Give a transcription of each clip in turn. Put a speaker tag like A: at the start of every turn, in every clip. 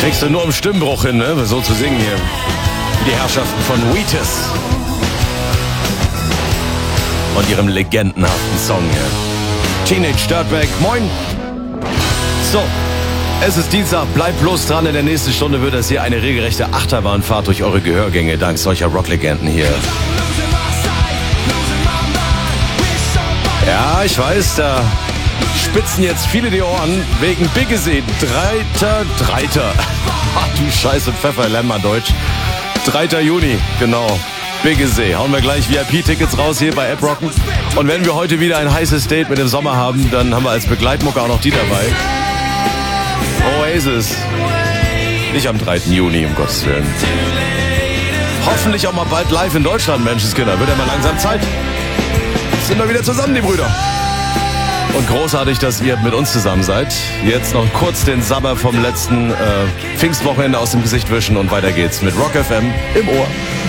A: Kriegst du nur im Stimmbruch hin, ne? So zu singen hier. Die Herrschaften von Wheatus. Und ihrem legendenhaften Song hier. Teenage Dirtbag, moin. So, es ist Dienstag, bleibt bloß dran. In der nächsten Stunde wird es hier eine regelrechte Achterbahnfahrt durch eure Gehörgänge, dank solcher Rocklegenden hier. Ja, ich weiß, da spitzen jetzt viele die Ohren wegen Biggesee. Dreiter. Ach du Scheiße, Pfefferlämmer Deutsch. 3. Juni, genau. Biggesee. Hauen wir gleich VIP-Tickets raus hier bei AppRocken. Und wenn wir heute wieder ein heißes Date mit dem Sommer haben, dann haben wir als Begleitmucke auch noch die dabei. Oasis. Nicht am 3. Juni, um Gottes Willen. Hoffentlich auch mal bald live in Deutschland, Menschenskinder. Wird ja mal langsam Zeit. Sind wir wieder zusammen, die Brüder. Und großartig, dass ihr mit uns zusammen seid. Jetzt noch kurz den Sabber vom letzten Pfingstwochenende aus dem Gesicht wischen und weiter geht's mit Rock FM im Ohr.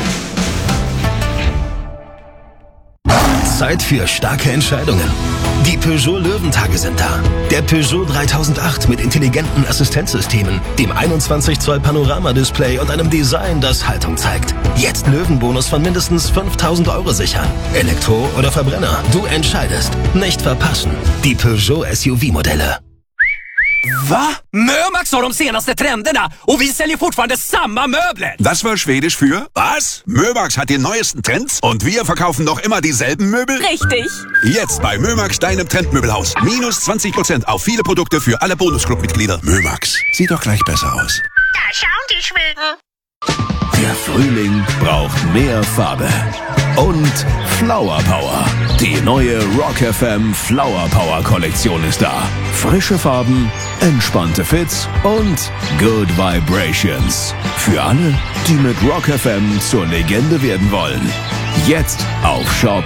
B: Zeit für starke Entscheidungen. Die Peugeot Löwentage sind da. Der Peugeot 3008 mit intelligenten Assistenzsystemen, dem 21 Zoll Panoramadisplay und einem Design, das Haltung zeigt. Jetzt Löwenbonus von mindestens 5.000 € sichern. Elektro oder Verbrenner, du entscheidest. Nicht verpassen. Die Peugeot SUV-Modelle.
C: Va? Mömax har de senaste trenderna och vi säljer fortfarande samma möbler.
D: Das war Schwedisch für was? Mömax hat die neuesten Trends und wir verkaufen noch immer dieselben Möbel?
E: Richtig.
D: Jetzt bei Mömax, deinem Trendmöbelhaus. Minus 20% auf viele Produkte für alle Bonusclub-Mitglieder. Mömax, sieht doch gleich besser aus.
E: Da schauen die Schweden.
B: Der Frühling braucht mehr Farbe und Flower Power. Die neue Rock FM Flower Power Kollektion ist da. Frische Farben, entspannte Fits und Good Vibrations. Für alle, die mit Rock FM zur Legende werden wollen. Jetzt auf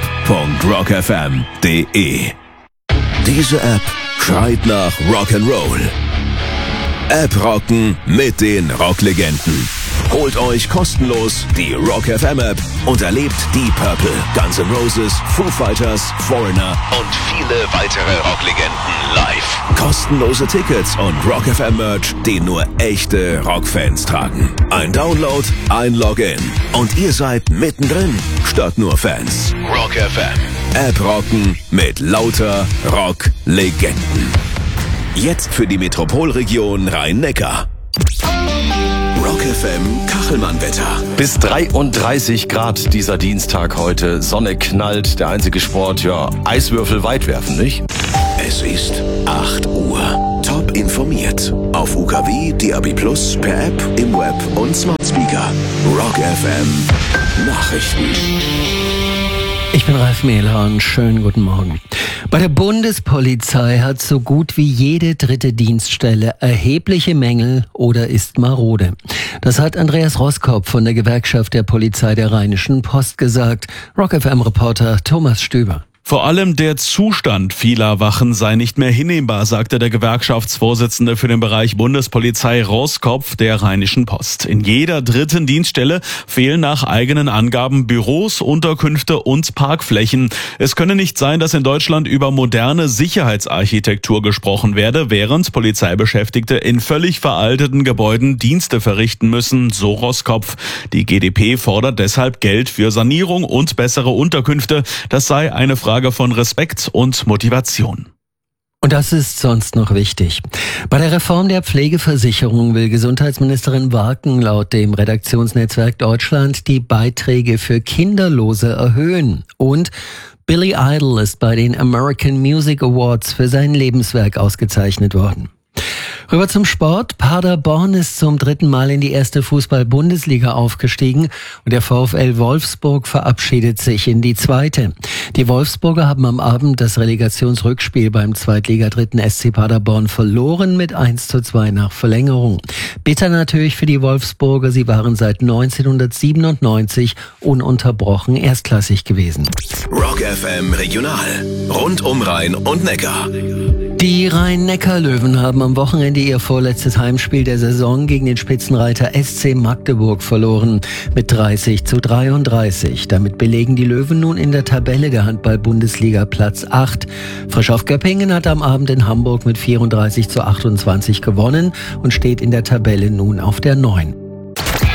B: shop.rockfm.de. Diese App schreit nach Rock'n'Roll. App rocken mit den Rocklegenden. Holt euch kostenlos die Rock FM App und erlebt die Purple, Guns N' Roses, Foo Fighters, Foreigner und viele weitere Rocklegenden live. Kostenlose Tickets und Rock FM Merch, den nur echte Rockfans tragen. Ein Download, ein Login und ihr seid mittendrin statt nur Fans. Rock FM. App rocken mit lauter Rocklegenden. Jetzt für die Metropolregion Rhein-Neckar. Rock FM Kachelmann-Wetter.
A: Bis 33 Grad dieser Dienstag heute. Sonne knallt, der einzige Sport, ja, Eiswürfel weit werfen, nicht?
B: Es ist 8 Uhr. Top informiert. Auf UKW, DAB+, per App, im Web und Smart Speaker. Rock FM Nachrichten.
F: Ich bin Ralf Mehlhorn, schönen guten Morgen. Bei der Bundespolizei hat so gut wie jede dritte Dienststelle erhebliche Mängel oder ist marode. Das hat Andreas Roskopf von der Gewerkschaft der Polizei der Rheinischen Post gesagt. Rock FM-Reporter Thomas Stüber.
G: Vor allem der Zustand vieler Wachen sei nicht mehr hinnehmbar, sagte der Gewerkschaftsvorsitzende für den Bereich Bundespolizei Roskopf der Rheinischen Post. In jeder dritten Dienststelle fehlen nach eigenen Angaben Büros, Unterkünfte und Parkflächen. Es könne nicht sein, dass in Deutschland über moderne Sicherheitsarchitektur gesprochen werde, während Polizeibeschäftigte in völlig veralteten Gebäuden Dienste verrichten müssen, so Roskopf. Die GdP fordert deshalb Geld für Sanierung und bessere Unterkünfte. Das sei eine Frage von Respekt und Motivation.
F: Und das ist sonst noch wichtig. Bei der Reform der Pflegeversicherung will Gesundheitsministerin Warken laut dem Redaktionsnetzwerk Deutschland die Beiträge für Kinderlose erhöhen. Und Billy Idol ist bei den American Music Awards für sein Lebenswerk ausgezeichnet worden. Rüber zum Sport. Paderborn ist zum 3. Mal in die erste Fußball-Bundesliga aufgestiegen und der VfL Wolfsburg verabschiedet sich in die zweite. Die Wolfsburger haben am Abend das Relegationsrückspiel beim Zweitliga-Dritten SC Paderborn verloren mit 1:2 nach Verlängerung. Bitter natürlich für die Wolfsburger, sie waren seit 1997 ununterbrochen erstklassig gewesen.
B: Rock FM Regional. Rund um Rhein und Neckar.
F: Die Rhein-Neckar-Löwen haben am Wochenende die ihr vorletztes Heimspiel der Saison gegen den Spitzenreiter SC Magdeburg verloren mit 30:33. Damit belegen die Löwen nun in der Tabelle der Handball-Bundesliga Platz 8. Frisch auf Göppingen hat am Abend in Hamburg mit 34:28 gewonnen und steht in der Tabelle nun auf der 9.